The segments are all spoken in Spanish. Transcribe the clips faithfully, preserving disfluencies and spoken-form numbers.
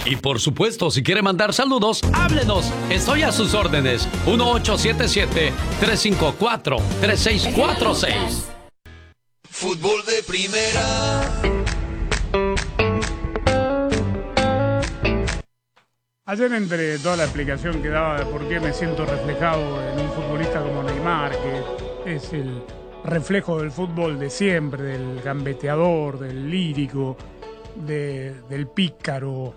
Y por supuesto, si quiere mandar saludos, háblenos. Estoy a sus órdenes. uno ocho siete siete, tres cinco cuatro, tres seis cuatro seis. Fútbol de primera. Ayer, entre toda la explicación que daba de por qué me siento reflejado en un futbolista como Neymar, que es el reflejo del fútbol de siempre, del gambeteador, del lírico, de, del pícaro,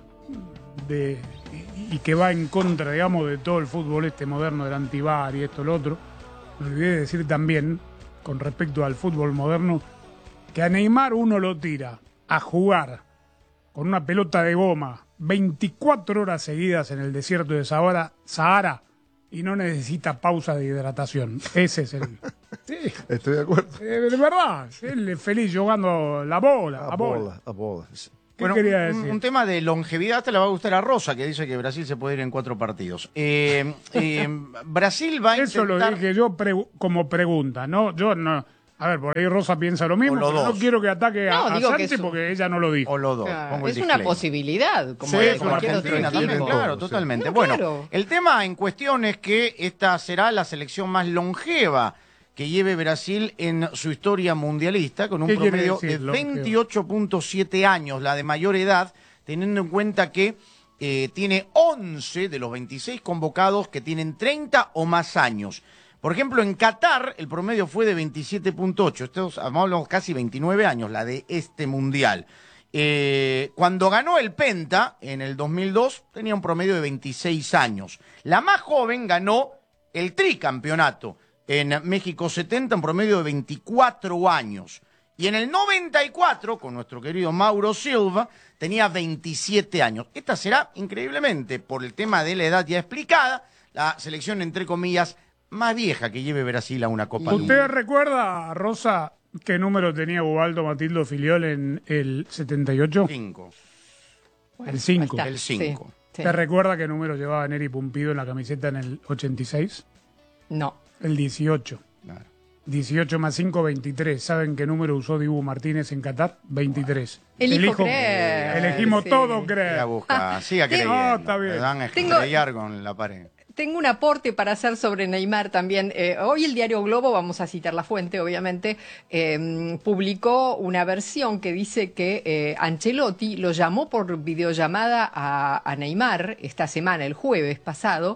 de, y, y que va en contra, digamos, de todo el fútbol este moderno del antivar y esto, lo otro, me olvidé de decir también, con respecto al fútbol moderno, que a Neymar uno lo tira a jugar con una pelota de goma veinticuatro horas seguidas en el desierto de Sahara, Sahara y no necesita pausa de hidratación. Ese es el... Sí. Estoy de acuerdo. Eh, de verdad, él es feliz jugando la bola, a bola. bola. A bola. ¿Qué bueno, quería un, decir? un tema de longevidad te le va a gustar a Rosa, que dice que Brasil se puede ir en cuatro partidos. Eh, eh, Brasil va a Eso intentar... lo dije yo pre como pregunta, ¿no? Yo no... A ver, por ahí Rosa piensa lo mismo, pero no quiero que ataque no, a, a Santi eso... porque ella no lo dijo. O los dos. Claro, es una posibilidad, como sí, de como cualquier Argentina otro también, claro, totalmente. No, bueno, claro. El tema en cuestión es que esta será la selección más longeva que lleve Brasil en su historia mundialista, con un promedio de veintiocho punto siete años, la de mayor edad, teniendo en cuenta que eh, tiene once de los veintiséis convocados que tienen treinta o más años. Por ejemplo, en Qatar el promedio fue de veintisiete punto ocho, estos hablamos casi veintinueve años, la de este mundial. Eh, cuando ganó el Penta en el dos mil dos tenía un promedio de veintiséis años. La más joven ganó el tricampeonato en México setenta, un promedio de veinticuatro años. Y en el noventa y cuatro, con nuestro querido Mauro Silva, tenía veintisiete años. Esta será, increíblemente, por el tema de la edad ya explicada, la selección, entre comillas, más vieja que lleve Brasil a una Copa del Mundo. ¿Usted recuerda, Rosa, qué número tenía Ubaldo Matildo Filiol en el setenta y ocho? Cinco. El cinco. El cinco. Sí, ¿te sí. recuerda qué número llevaba Neri Pumpido en la camiseta en el ochenta y seis? No. El dieciocho. Claro. dieciocho más cinco, veintitrés. ¿Saben qué número usó Dibu Martínez en Qatar? veintitrés. Elijo creer. Elegimos sí. todo creer. Siga busca, siga creyendo. No, está bien. Le dan a Tengo... estrellar con la pared. Tengo un aporte para hacer sobre Neymar también. Eh, hoy el diario Globo, vamos a citar la fuente, obviamente, eh, publicó una versión que dice que eh, Ancelotti lo llamó por videollamada a, a Neymar esta semana, el jueves pasado,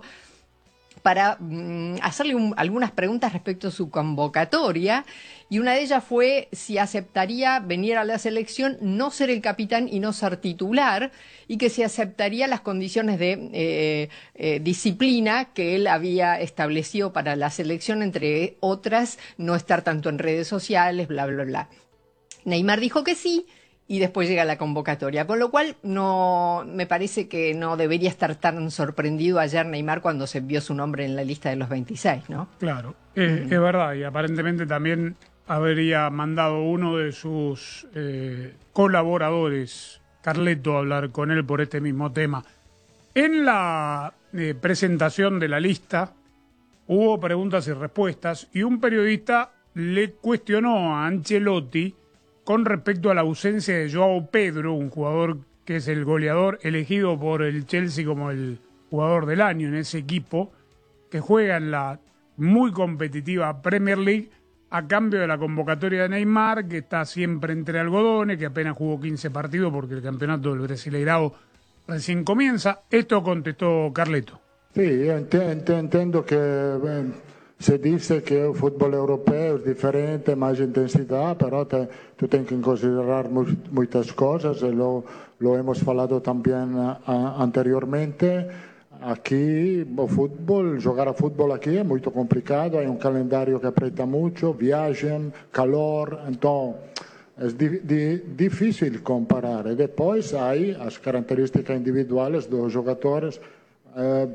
para mm, hacerle un, algunas preguntas respecto a su convocatoria, y una de ellas fue si aceptaría venir a la selección, no ser el capitán y no ser titular, y que si aceptaría las condiciones de eh, eh, disciplina que él había establecido para la selección, entre otras, no estar tanto en redes sociales, bla, bla, bla. Neymar dijo que sí, y después llega la convocatoria, con lo cual no me parece que no debería estar tan sorprendido ayer Neymar cuando se vio su nombre en la lista de los veintiséis, ¿no? Claro, eh, mm. es verdad, y aparentemente también habría mandado uno de sus eh, colaboradores, Carleto, a hablar con él por este mismo tema. En la eh, presentación de la lista hubo preguntas y respuestas, y un periodista le cuestionó a Ancelotti con respecto a la ausencia de Joao Pedro, un jugador que es el goleador elegido por el Chelsea como el jugador del año en ese equipo, que juega en la muy competitiva Premier League, a cambio de la convocatoria de Neymar, que está siempre entre algodones, que apenas jugó quince partidos porque el campeonato del Brasileirao recién comienza. Esto contestó Carleto. Sí, yo ent ent entiendo que... Eh... Se dice que el fútbol europeo es diferente, más intensidad, pero te, tú tienes que considerar mu muchas cosas, lo, lo hemos hablado también a, a, anteriormente. Aquí, el fútbol, jugar a fútbol aquí es muy complicado, hay un calendario que aprieta mucho, viajan, calor, entonces es di di difícil comparar. Y después hay las características individuales de los jugadores. Eh,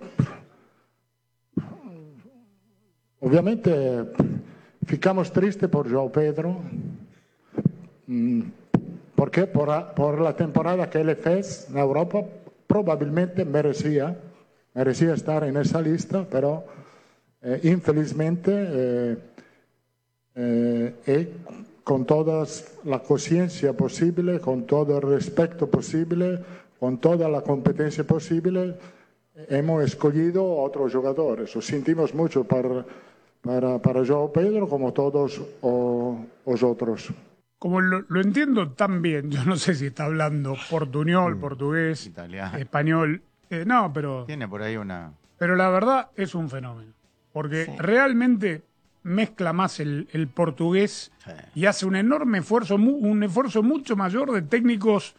Obviamente ficamos tristes por João Pedro, porque por, a, por la temporada que él fez en Europa probablemente merecía, merecía estar en esa lista, pero eh, infelizmente eh, eh, y con toda la conciencia posible, con todo el respeto posible, con toda la competencia posible, hemos escogido otros jugadores. Os sentimos mucho para, para, para João Pedro, como todos los otros. Como lo, lo entiendo tan bien, yo no sé si está hablando portuñol, mm, portugués, italiano, español. Eh, no, pero... Tiene por ahí una... Pero la verdad es un fenómeno. Porque sí. realmente mezcla más el, el portugués sí. y hace un enorme esfuerzo, un esfuerzo mucho mayor de técnicos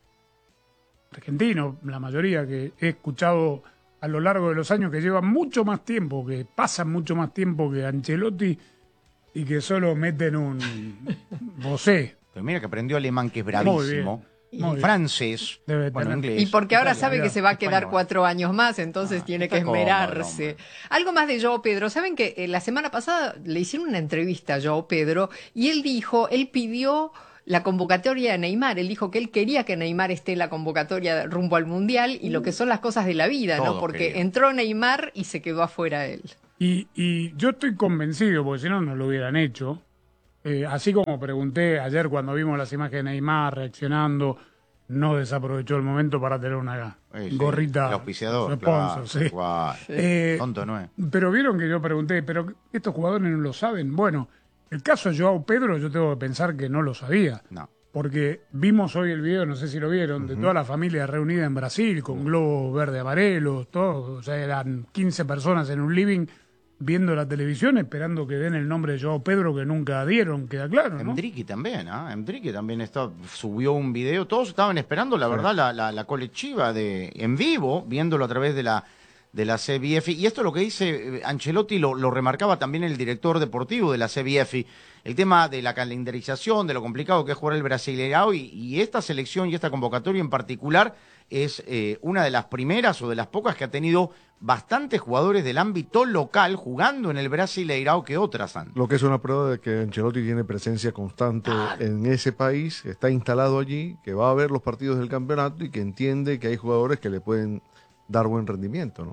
argentinos, la mayoría que he escuchado a lo largo de los años, que llevan mucho más tiempo, que pasan mucho más tiempo que Ancelotti y que solo meten un vocé. Pero mira que aprendió alemán, que es bravísimo. Y francés, bueno, inglés. Y porque ahora sabe que se va a quedar español. cuatro años más, entonces ah, tiene que esmerarse. Cómodo, Algo más de João Pedro. Saben que eh, la semana pasada le hicieron una entrevista a João Pedro y él dijo, él pidió la convocatoria de Neymar. Él dijo que él quería que Neymar esté en la convocatoria rumbo al Mundial y lo que son las cosas de la vida, Todo ¿no? Porque quería. entró Neymar y se quedó afuera él. Y, y yo estoy convencido, porque si no, no lo hubieran hecho. Eh, así como pregunté ayer cuando vimos las imágenes de Neymar reaccionando, no desaprovechó el momento para tener una sí, gorrita. El auspiciador, claro, sí. Wow. Eh, Tonto no es. Pero vieron que yo pregunté, ¿pero estos jugadores no lo saben? Bueno, el caso de João Pedro yo tengo que pensar que no lo sabía. No. Porque vimos hoy el video, no sé si lo vieron, uh-huh. de toda la familia reunida en Brasil con uh-huh. globos verde amarelos, todo. O sea, eran quince personas en un living viendo la televisión, esperando que den el nombre de João Pedro, que nunca dieron, queda claro, ¿no? Endrique también, ¿ah? ¿eh? Endrique también está, subió un video, todos estaban esperando, la sí. verdad, la, la, la colectiva de en vivo, viéndolo a través de la de la C B F. Y esto es lo que dice Ancelotti, lo, lo remarcaba también el director deportivo de la C B F, el tema de la calendarización, de lo complicado que es jugar el Brasileirão, y, y esta selección y esta convocatoria en particular es eh, una de las primeras o de las pocas que ha tenido bastantes jugadores del ámbito local jugando en el Brasileirão que otras han. Lo que es una prueba de que Ancelotti tiene presencia constante ah. en ese país, está instalado allí, que va a ver los partidos del campeonato y que entiende que hay jugadores que le pueden dar buen rendimiento, ¿no?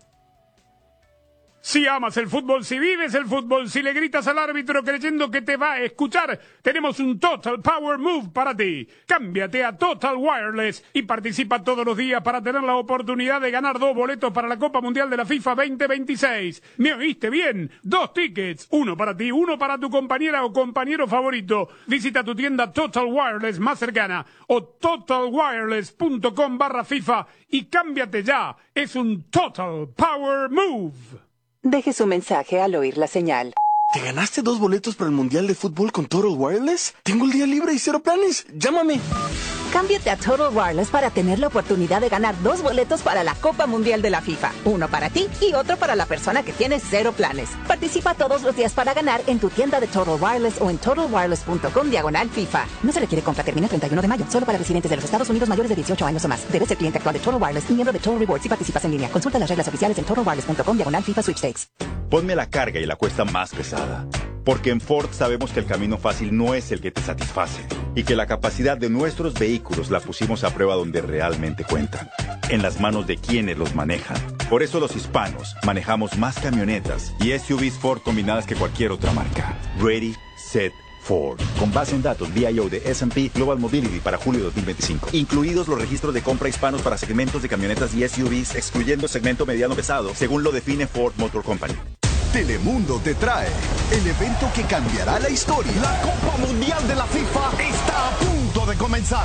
Si amas el fútbol, si vives el fútbol, si le gritas al árbitro creyendo que te va a escuchar, tenemos un Total Power Move para ti. Cámbiate a Total Wireless y participa todos los días para tener la oportunidad de ganar dos boletos para la Copa Mundial de la FIFA veinte veintiséis. ¿Me oíste bien? Dos tickets, uno para ti, uno para tu compañera o compañero favorito. Visita tu tienda Total Wireless más cercana o totalwireless.com barra FIFA y cámbiate ya. Es un Total Power Move. Deje su mensaje al oír la señal. ¿Te ganaste dos boletos para el Mundial de Fútbol con Total Wireless? Tengo el día libre y cero planes. Llámame. Cámbiate a Total Wireless para tener la oportunidad de ganar dos boletos para la Copa Mundial de la FIFA. Uno para ti y otro para la persona que tiene cero planes. Participa todos los días para ganar en tu tienda de Total Wireless o en totalwireless.com diagonal FIFA. No se requiere compra, termina el treinta y uno de mayo. Solo para residentes de los Estados Unidos mayores de dieciocho años o más. Debes ser cliente actual de Total Wireless y miembro de Total Rewards si participas en línea. Consulta las reglas oficiales en totalwireless.com diagonal FIFA Sweepstakes. Ponme la carga y la cuesta más pesada. Porque en Ford sabemos que el camino fácil no es el que te satisface y que la capacidad de nuestros vehículos la pusimos a prueba donde realmente cuentan, en las manos de quienes los manejan. Por eso los hispanos manejamos más camionetas y S U Vs Ford combinadas que cualquier otra marca. Ready, Set, Ford. Con base en datos V I O de S and P Global Mobility para julio dos mil veinticinco. Incluidos los registros de compra hispanos para segmentos de camionetas y S U Vs, excluyendo segmento mediano pesado, según lo define Ford Motor Company. Telemundo te trae el evento que cambiará la historia. La Copa Mundial de la FIFA está a punto de comenzar.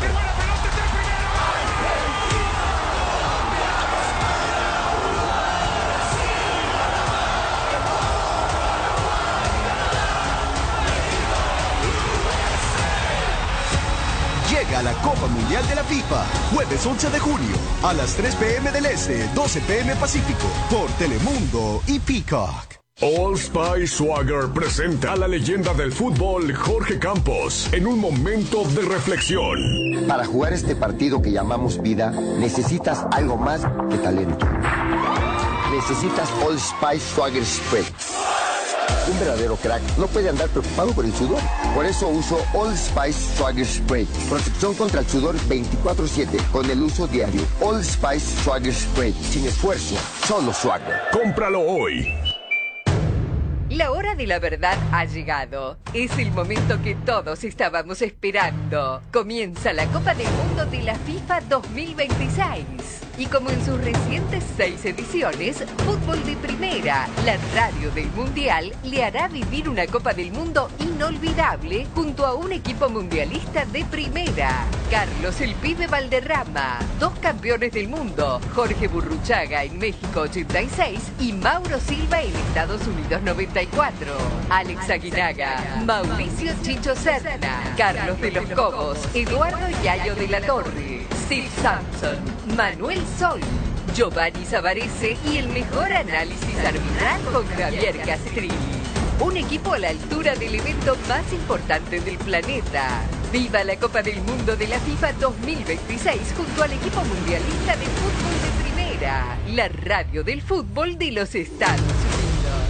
Llega la Copa Mundial de la FIFA, jueves once de junio, a las tres pe eme del Este, doce pe eme Pacífico, por Telemundo y Peacock. Old Spice Swagger presenta a la leyenda del fútbol Jorge Campos en un momento de reflexión. Para jugar este partido que llamamos vida, necesitas algo más que talento. Necesitas Old Spice Swagger Spray. Un verdadero crack no puede andar preocupado por el sudor. Por eso uso Old Spice Swagger Spray. Protección contra el sudor veinticuatro siete con el uso diario. Old Spice Swagger Spray. Sin esfuerzo, solo swagger. Cómpralo hoy. La hora de la verdad ha llegado. Es el momento que todos estábamos esperando. Comienza la Copa del Mundo de la FIFA dos mil veintiséis. Y como en sus recientes seis ediciones, Fútbol de Primera, la radio del Mundial, le hará vivir una Copa del Mundo inolvidable junto a un equipo mundialista de primera. Carlos el Pibe Valderrama, dos campeones del mundo, Jorge Burruchaga en México ochenta y seis y Mauro Silva en Estados Unidos noventa y cuatro. Alex Aguinaga, Mauricio Chicho Serna, Carlos de los Cobos, Eduardo Yayo de la Torre, Steve Sampson, Manuel Sol, Giovanni Savarese y el mejor análisis arbitral con Javier Castrilli. Un equipo a la altura del evento más importante del planeta. ¡Viva la Copa del Mundo de la FIFA dos mil veintiséis junto al equipo mundialista de fútbol de primera! La radio del fútbol de los Estados Unidos.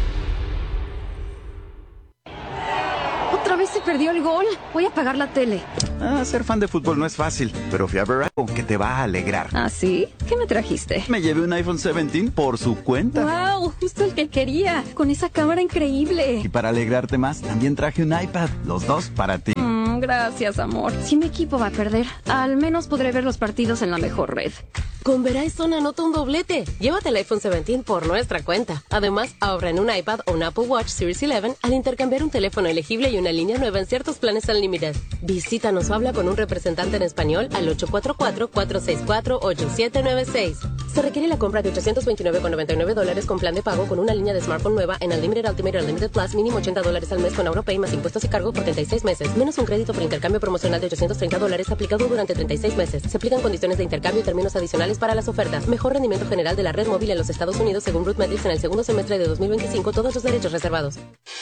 ¿Otra vez se perdió el gol? Voy a apagar la tele. Ah, ser fan de fútbol no es fácil, pero fui a ver algo que te va a alegrar. ¿Ah, sí? ¿Qué me trajiste? Me llevé un iPhone diecisiete por su cuenta. ¡Wow! Justo el que quería, con esa cámara increíble. Y para alegrarte más, también traje un iPad, los dos para ti. Mm, gracias, amor. Si mi equipo va a perder, al menos podré ver los partidos en la mejor red. Con Verizon anota un doblete. Llévate el iPhone diecisiete por nuestra cuenta. Además, ahorra en un iPad o un Apple Watch Series once al intercambiar un teléfono elegible y una línea nueva en ciertos planes Unlimited. Visítanos o habla con un representante en español al ocho cuatro cuatro, cuatro seis cuatro, ocho siete nueve seis. Se requiere la compra de ochocientos veintinueve con noventa y nueve dólares con plan de pago con una línea de smartphone nueva en Unlimited Ultimate Unlimited Plus, mínimo ochenta dólares al mes con AuroPay más impuestos y cargo por treinta y seis meses. Menos un crédito por intercambio promocional de ochocientos treinta dólares aplicado durante treinta y seis meses. Se aplican condiciones de intercambio y términos adicionales para las ofertas. Mejor rendimiento general de la red móvil en los Estados Unidos según Root Metrics en el segundo semestre de dos mil veinticinco. Todos los derechos reservados.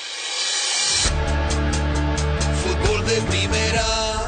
Fútbol de primera.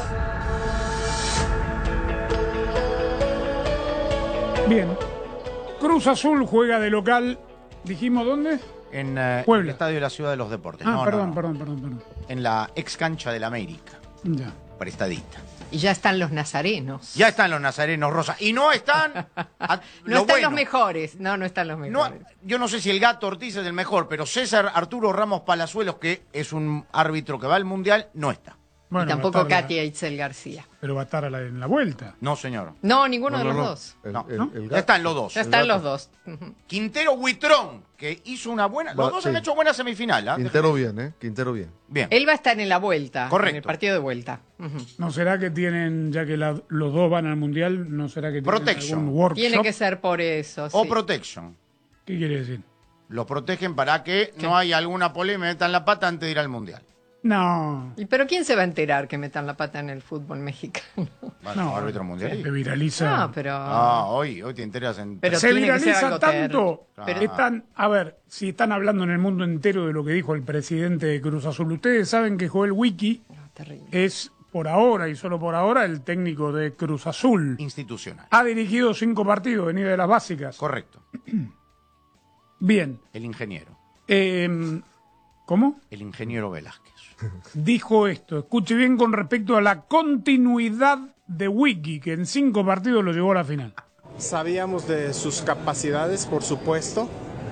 Bien. Cruz Azul juega de local. ¿Dijimos dónde? En uh, Puebla. el Estadio de la Ciudad de los Deportes. Ah, no, perdón, no, no. perdón, perdón, perdón. En la ex cancha del América. Ya. Prestadita. Y ya están los nazarenos. Ya están los nazarenos, Rosa. Y no están... A, no lo están bueno. los mejores. No, no están los mejores. No, yo no sé si el Gato Ortiz es el mejor, pero César Arturo Ramos Palazuelos, que es un árbitro que va al Mundial, no está. Bueno, y tampoco va a estar Katia Itzel García. Pero va a estar a la- en la vuelta. No, señor. No, ninguno No, de no, los no. dos. El- No, el- ¿no? el Ya gato. están los dos. Ya están El los gato. dos. Ujú. Quintero Huitrón, que hizo una buena... Los Va, dos sí. han hecho buena semifinal. ¿ah? Quintero bien, ¿eh? Quintero bien. Bien. Él va a estar en la vuelta. Correcto. En el partido de vuelta. Ujú. ¿No será que tienen, ya que la- los dos van al Mundial, no será que tienen Protection. algún workshop? Tiene que ser por eso. O sí. protection. ¿Qué quiere decir? Los protegen para que no haya alguna polémica, metan la pata antes de ir al Mundial. No. ¿Y pero quién se va a enterar que metan la pata en el fútbol mexicano? Bueno, No, árbitro mundial. Se viraliza. No, pero... Ah, hoy, hoy te enteras en... Pero se tiene que ser viraliza algo tanto. terrible. Pero están, a ver, si están hablando en el mundo entero de lo que dijo el presidente de Cruz Azul. Ustedes saben que Joel Wiki No, terrible. es, por ahora y solo por ahora, el técnico de Cruz Azul. Institucional. Ha dirigido cinco partidos, venía de las básicas. Correcto. Bien. El ingeniero. Eh, ¿Cómo? El ingeniero Velázquez. Dijo esto, escuche bien con respecto a la continuidad de Wiki, que en cinco partidos lo llevó a la final. Sabíamos de sus capacidades, por supuesto,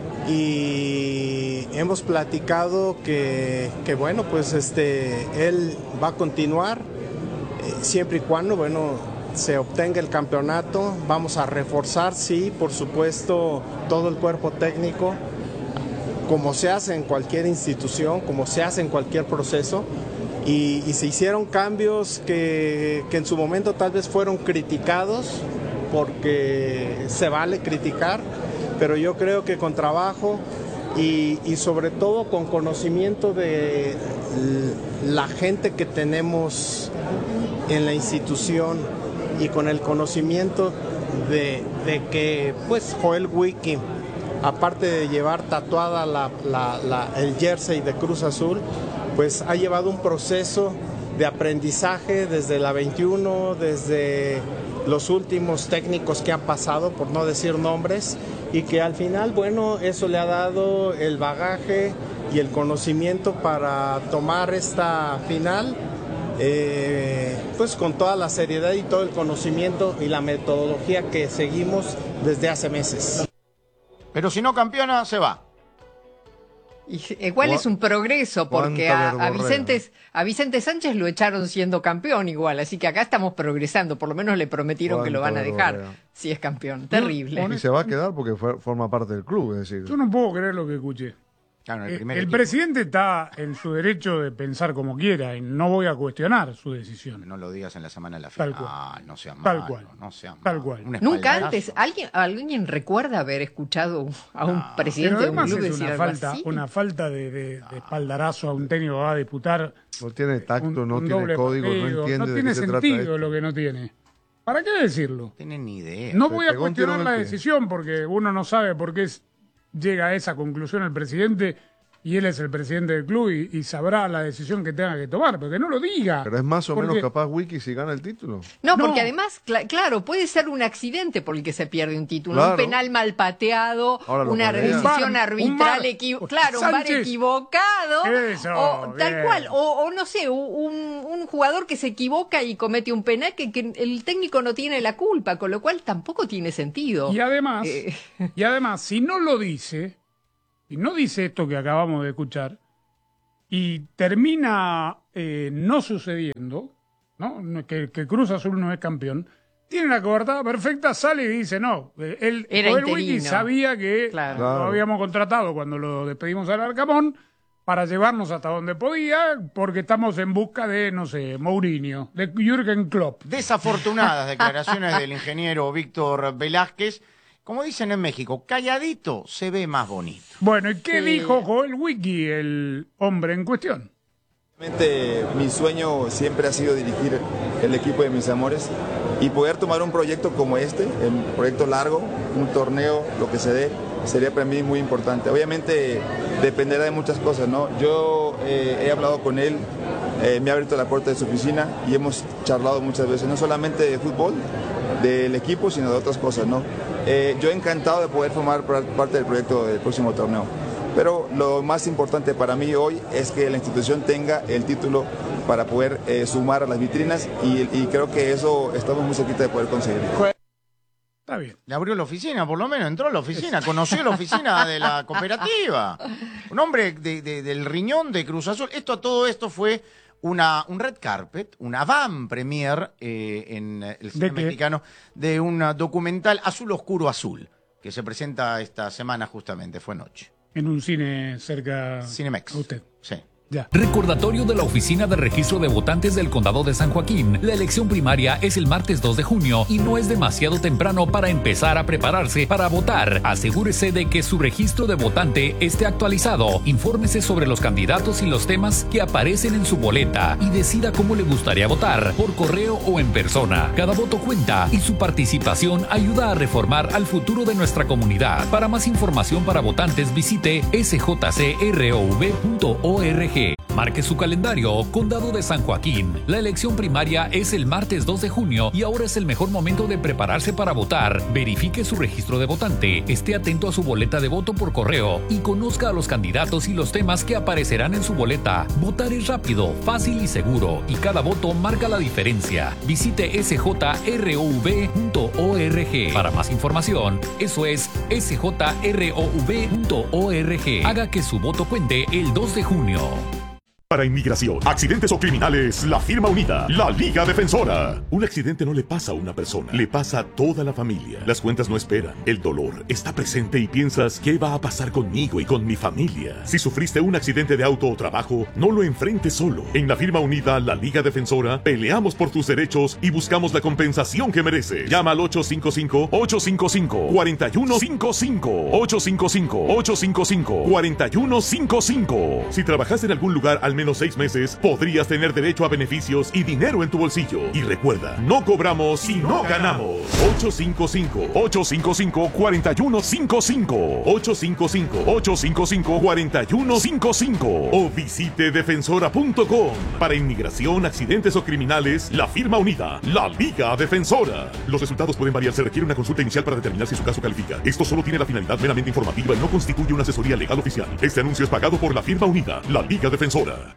y hemos platicado que, que bueno, pues este, él va a continuar eh, siempre y cuando, bueno, se obtenga el campeonato. Vamos a reforzar, sí, por supuesto, todo el cuerpo técnico, como se hace en cualquier institución, como se hace en cualquier proceso, y, y se hicieron cambios que, que en su momento tal vez fueron criticados, porque se vale criticar, pero yo creo que con trabajo y, y sobre todo con conocimiento de la gente que tenemos en la institución y con el conocimiento de, de que pues Joel Wiki, aparte de llevar tatuada la, la, la, el jersey de Cruz Azul, pues ha llevado un proceso de aprendizaje desde la veintiuno, desde los últimos técnicos que han pasado, por no decir nombres, y que al final, bueno, eso le ha dado el bagaje y el conocimiento para tomar esta final, eh, pues con toda la seriedad y todo el conocimiento y la metodología que seguimos desde hace meses. Pero si no campeona, se va. Y, igual es un progreso, porque a, a, Vicente, a Vicente Sánchez lo echaron siendo campeón igual, así que acá estamos progresando, por lo menos le prometieron que lo van a dejar verborrea. Si es campeón. Terrible. Y se va a quedar porque fue, forma parte del club, es decir. Yo no puedo creer lo que escuché. Claro, el, el presidente está en su derecho de pensar como quiera y no voy a cuestionar su decisión. No lo digas en la semana de la FIFA. Tal cual. Ah, no sea malo, Tal cual. No sea malo. Tal cual. Nunca antes, ¿alguien, ¿alguien recuerda haber escuchado a un no. presidente de un club es decir una algo falta, así? una falta de, de, de espaldarazo a un técnico que va a disputar. No tiene tacto, un, no un tiene código, partido, no entiende no de tiene qué se trata sentido esto. lo que no tiene. ¿Para qué decirlo? No tiene ni idea. No voy a cuestionar la decisión porque uno no sabe por qué llega a esa conclusión el presidente. Y él es el presidente del club y, y sabrá la decisión que tenga que tomar, pero que no lo diga. Pero es más o porque... menos capaz Wiki si gana el título. No, no. porque además, cl claro, puede ser un accidente por el que se pierde un título, claro. un penal mal pateado, una decisión arbitral equivocada, claro, un bar equivocado, Eso, o tal bien. cual, o, o no sé, un, un jugador que se equivoca y comete un penal que, que el técnico no tiene la culpa, con lo cual tampoco tiene sentido. Y además, eh. y además, si no lo dice... y no dice esto que acabamos de escuchar, y termina eh, no sucediendo, ¿no? Que, que Cruz Azul no es campeón, tiene la cobertura perfecta, sale y dice, no, él, el Wiki sabía que claro. lo habíamos contratado cuando lo despedimos al Arcamón para llevarnos hasta donde podía, porque estamos en busca de, no sé, Mourinho, de Jürgen Klopp. Desafortunadas declaraciones del ingeniero Víctor Velázquez. Como dicen en México, calladito se ve más bonito. Bueno, ¿y qué Sí. dijo Joel Wiki, el hombre en cuestión? Realmente mi sueño siempre ha sido dirigir el equipo de mis amores y poder tomar un proyecto como este, un proyecto largo, un torneo, lo que se dé, sería para mí muy importante. Obviamente dependerá de muchas cosas, ¿no? Yo eh, he hablado con él, eh, me ha abierto la puerta de su oficina y hemos charlado muchas veces, no solamente de fútbol, del equipo, sino de otras cosas, ¿no? Eh, yo encantado de poder formar parte del proyecto del próximo torneo. Pero lo más importante para mí hoy es que la institución tenga el título para poder eh, sumar a las vitrinas y, y creo que eso estamos muy cerquita de poder conseguirlo. Está bien. Le abrió la oficina, por lo menos, entró a la oficina, conoció la oficina de la cooperativa. Un hombre de, de, del riñón de Cruz Azul. Esto, todo esto fue una, un red carpet, una van premier eh, en el cine ¿De qué? mexicano de un documental Azul Oscuro Azul, que se presenta esta semana justamente, fue noche. En un cine cerca Cinemex. a usted. Sí. Ya. Recordatorio de la Oficina de Registro de Votantes del Condado de San Joaquín. La elección primaria es el martes dos de junio y no es demasiado temprano para empezar a prepararse para votar. Asegúrese de que su registro de votante esté actualizado. Infórmese sobre los candidatos y los temas que aparecen en su boleta y decida cómo le gustaría votar, por correo o en persona. Cada voto cuenta y su participación ayuda a reformar al futuro de nuestra comunidad. Para más información para votantes, visite s j c r o v punto org. Marque su calendario, Condado de San Joaquín. La elección primaria es el martes dos de junio y ahora es el mejor momento de prepararse para votar. Verifique su registro de votante, esté atento a su boleta de voto por correo y conozca a los candidatos y los temas que aparecerán en su boleta. Votar es rápido, fácil y seguro y cada voto marca la diferencia. Visite s j r o v punto org. Para más información, eso es s j r o v punto org. Haga que su voto cuente el dos de junio. Para inmigración, accidentes o criminales, la firma unida, la Liga Defensora. Un accidente no le pasa a una persona, le pasa a toda la familia. Las cuentas no esperan, el dolor está presente y piensas, ¿qué va a pasar conmigo y con mi familia? Si sufriste un accidente de auto o trabajo, no lo enfrentes solo. En la firma unida, la Liga Defensora, peleamos por tus derechos y buscamos la compensación que mereces. Llama al ocho cinco cinco, ocho cinco cinco, cuatro uno cinco cinco, ocho cinco cinco, ocho cinco cinco, cuatro uno cinco cinco. Si trabajaste en algún lugar al menos menos seis meses, podrías tener derecho a beneficios y dinero en tu bolsillo. Y recuerda, no cobramos si no ganamos. ocho cinco cinco, ocho cinco cinco, cuatro uno cinco cinco, ocho cinco cinco, ocho cinco cinco, cuatro uno cinco cinco o visite defensora punto com. Para inmigración, accidentes o criminales, la firma unida, la Liga Defensora. Los resultados pueden variar, se requiere una consulta inicial para determinar si su caso califica. Esto solo tiene la finalidad meramente informativa y no constituye una asesoría legal oficial. Este anuncio es pagado por la firma unida, la Liga Defensora.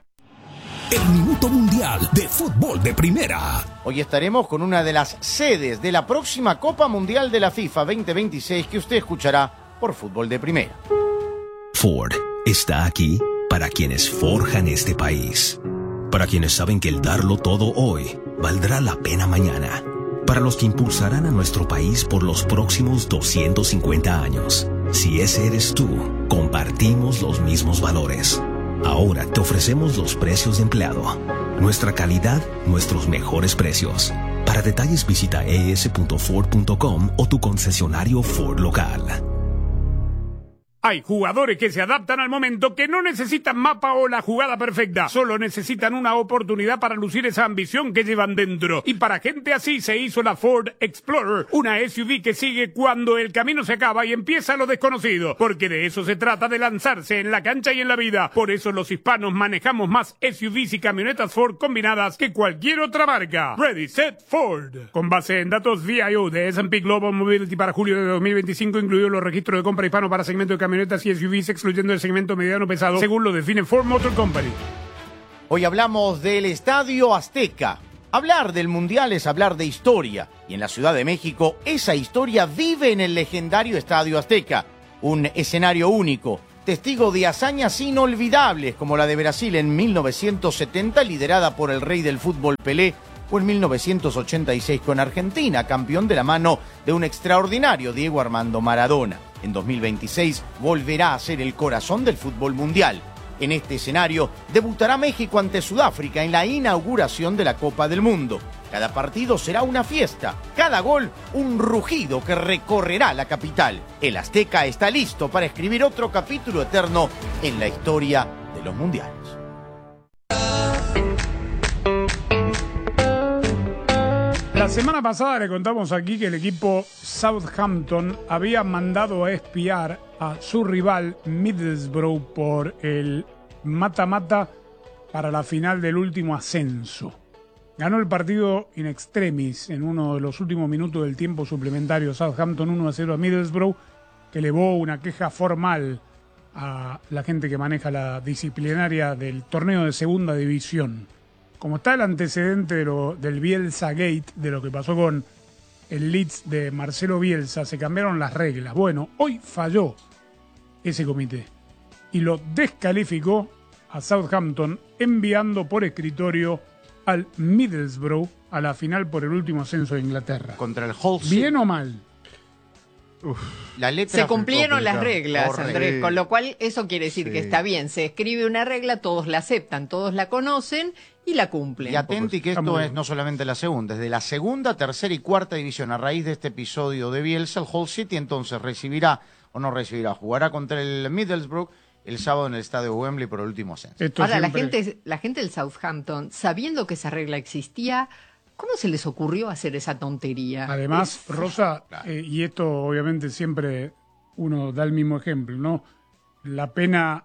El Minuto Mundial de Fútbol de Primera. Hoy estaremos con una de las sedes de la próxima Copa Mundial de la FIFA veinte veintiséis que usted escuchará por Fútbol de Primera. Ford está aquí para quienes forjan este país. Para quienes saben que el darlo todo hoy valdrá la pena mañana. Para los que impulsarán a nuestro país por los próximos doscientos cincuenta años. Si ese eres tú, compartimos los mismos valores. Ahora te ofrecemos los precios de empleado. Nuestra calidad, nuestros mejores precios. Para detalles visita e s punto ford punto com o tu concesionario Ford local. Hay jugadores que se adaptan al momento, que no necesitan mapa o la jugada perfecta, solo necesitan una oportunidad para lucir esa ambición que llevan dentro. Y para gente así se hizo la Ford Explorer, una S U V que sigue cuando el camino se acaba y empieza lo desconocido, porque de eso se trata, de lanzarse en la cancha y en la vida. Por eso los hispanos manejamos más S U Vs y camionetas Ford combinadas que cualquier otra marca. Ready, Set, Ford. Con base en datos V I O de S and P Global Mobility para julio de dos mil veinticinco, incluidos los registros de compra hispano para segmento de camionetas y S U Vs, excluyendo el segmento mediano pesado, según lo define Ford Motor Company. Hoy hablamos del Estadio Azteca. Hablar del Mundial es hablar de historia. Y en la Ciudad de México, esa historia vive en el legendario Estadio Azteca. Un escenario único, testigo de hazañas inolvidables, como la de Brasil en mil novecientos setenta, liderada por el rey del fútbol Pelé, o en mil novecientos ochenta y seis con Argentina, campeón de la mano de un extraordinario Diego Armando Maradona. En dos mil veintiséis volverá a ser el corazón del fútbol mundial. En este escenario debutará México ante Sudáfrica en la inauguración de la Copa del Mundo. Cada partido será una fiesta, cada gol un rugido que recorrerá la capital. El Azteca está listo para escribir otro capítulo eterno en la historia de los mundiales. La semana pasada le contamos aquí que el equipo Southampton había mandado a espiar a su rival Middlesbrough por el mata-mata para la final del último ascenso. Ganó el partido in extremis en uno de los últimos minutos del tiempo suplementario. Southampton uno a cero a Middlesbrough, que elevó una queja formal a la gente que maneja la disciplinaria del torneo de segunda división. Como está el antecedente de lo, del Bielsa Gate, de lo que pasó con el Leeds de Marcelo Bielsa, se cambiaron las reglas. Bueno, hoy falló ese comité y lo descalificó a Southampton, enviando por escritorio al Middlesbrough a la final por el último ascenso de Inglaterra. Contra el Hull City. ¿Bien o mal? Uf. La letra se cumplieron las reglas, Corre. Andrés, con lo cual eso quiere decir sí. que está bien, se escribe una regla, todos la aceptan, todos la conocen y la cumplen. Y atenti que esto es no solamente la segunda, desde la segunda, tercera y cuarta división, a raíz de este episodio de Bielsa, el Hull City entonces recibirá, o no recibirá, jugará contra el Middlesbrough el sábado en el estadio de Wembley por el último ascenso. Esto Ahora, siempre... la gente la gente del Southampton, sabiendo que esa regla existía, ¿cómo se les ocurrió hacer esa tontería? Además, es... Rosa, eh, y esto obviamente siempre uno da el mismo ejemplo, ¿no? La pena,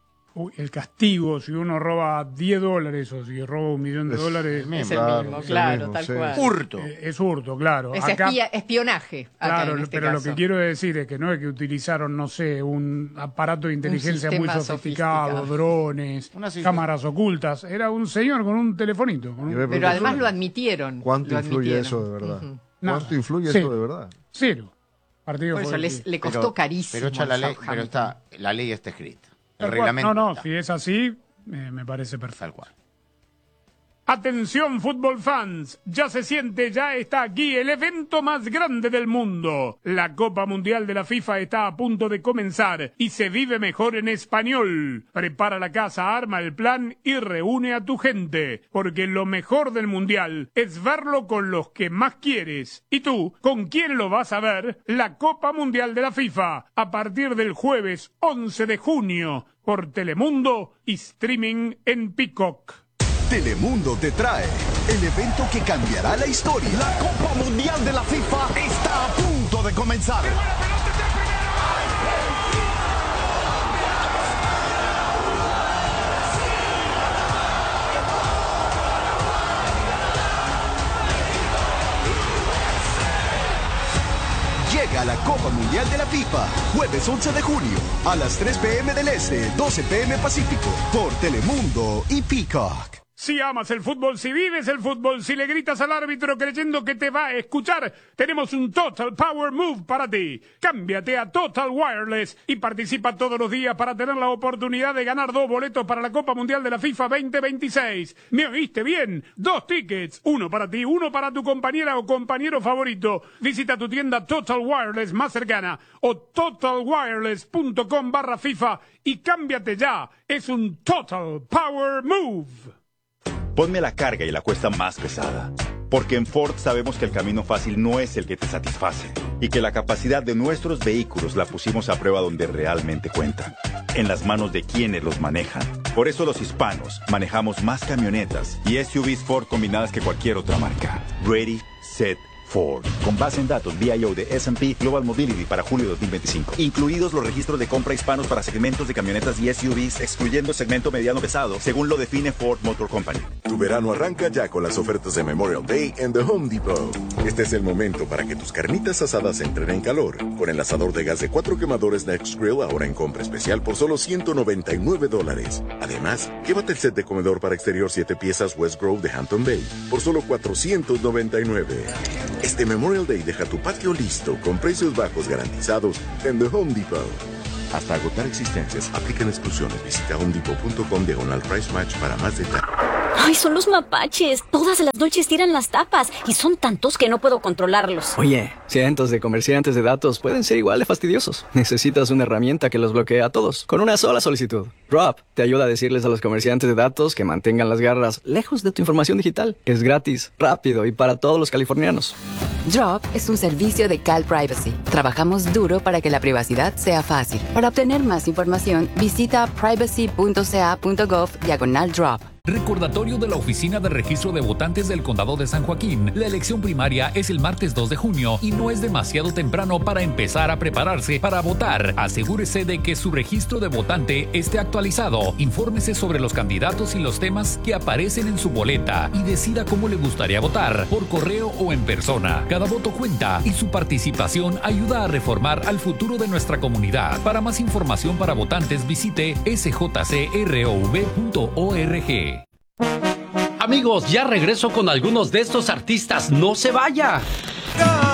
el castigo, si uno roba diez dólares o si roba un millón de es dólares... Es el claro, mismo, claro, mismo, tal sí. cual. Hurto. Eh, es hurto, claro. Es acá, espía, espionaje. Acá claro, en este pero caso. lo que quiero decir es que no es que utilizaron, no sé, un aparato de inteligencia muy sofisticado, sofisticado. drones, cámaras ocultas. Era un señor con un telefonito. Con un... Pero además lo admitieron. ¿Cuánto lo influye admitieron. eso de verdad? Uh-huh. ¿Cuánto influye Cero. eso de verdad? Cero. Partido Por eso les, le costó pero, carísimo. Pero, echa la ley, pero está, la ley está escrita. El Tal reglamento. Cual. No, no, está. si es así, eh, me parece perfecto. Tal cual. Atención, fútbol fans, ya se siente, ya está aquí el evento más grande del mundo. La Copa Mundial de la FIFA está a punto de comenzar y se vive mejor en español. Prepara la casa, arma el plan y reúne a tu gente, porque lo mejor del Mundial es verlo con los que más quieres. ¿Y tú, con quién lo vas a ver? La Copa Mundial de la FIFA, a partir del jueves once de junio, por Telemundo y streaming en Peacock. Telemundo te trae el evento que cambiará la historia. La Copa Mundial de la FIFA está a punto de comenzar. Llega la Copa Mundial de la FIFA, jueves once de junio, a las tres p m del Este, doce p m Pacífico, por Telemundo y Peacock. Si amas el fútbol, si vives el fútbol, si le gritas al árbitro creyendo que te va a escuchar, tenemos un Total Power Move para ti. Cámbiate a Total Wireless y participa todos los días para tener la oportunidad de ganar dos boletos para la Copa Mundial de la FIFA veinte veintiséis. ¿Me oíste bien? Dos tickets, uno para ti, uno para tu compañera o compañero favorito. Visita tu tienda Total Wireless más cercana o totalwireless.com barra FIFA y cámbiate ya. Es un Total Power Move. Ponme la carga y la cuesta más pesada. Porque en Ford sabemos que el camino fácil no es el que te satisface y que la capacidad de nuestros vehículos la pusimos a prueba donde realmente cuenta, en las manos de quienes los manejan. Por eso los hispanos manejamos más camionetas y S U Vs Ford combinadas que cualquier otra marca. Ready, set, Ford. Con base en datos V I O de S and P Global Mobility para julio de dos mil veinticinco. Incluidos los registros de compra hispanos para segmentos de camionetas y S U Vs, excluyendo el segmento mediano pesado, según lo define Ford Motor Company. Tu verano arranca ya con las ofertas de Memorial Day en The Home Depot. Este es el momento para que tus carnitas asadas entren en calor. Con el asador de gas de cuatro quemadores Next Grill ahora en compra especial por solo ciento noventa y nueve dólares. Además, llévate el set de comedor para exterior siete piezas West Grove de Hampton Bay por solo cuatrocientos noventa y nueve. Este Memorial Day deja tu patio listo con precios bajos garantizados en The Home Depot. Hasta agotar existencias, aplican exclusiones. Visita homedepot.com diagonal price match para más detalles. ¡Ay, son los mapaches! Todas las noches tiran las tapas y son tantos que no puedo controlarlos. Oye, cientos de comerciantes de datos pueden ser igual de fastidiosos. Necesitas una herramienta que los bloquee a todos con una sola solicitud. Drop te ayuda a decirles a los comerciantes de datos que mantengan las garras lejos de tu información digital. Es gratis, rápido y para todos los californianos. Drop es un servicio de Cal Privacy. Trabajamos duro para que la privacidad sea fácil. Para obtener más información, visita privacy.ca.gov diagonal drop. Recordatorio de la Oficina de Registro de Votantes del Condado de San Joaquín. La elección primaria es el martes dos de junio y no es demasiado temprano para empezar a prepararse para votar. Asegúrese de que su registro de votante esté actualizado. Infórmese sobre los candidatos y los temas que aparecen en su boleta y decida cómo le gustaría votar, por correo o en persona. Cada voto cuenta y su participación ayuda a reformar al futuro de nuestra comunidad. Para más información para votantes, visite s j c r o v punto org. Amigos, ya regreso con algunos de estos artistas. ¡No se vaya!